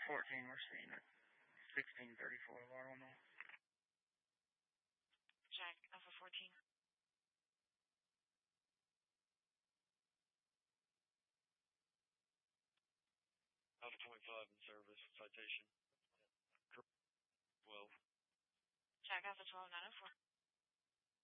14, we're seeing it. 1634 alarm on there. Jack, Alpha 14. Alpha 25 in service, citation. 12. Jack, Alpha 12, 904.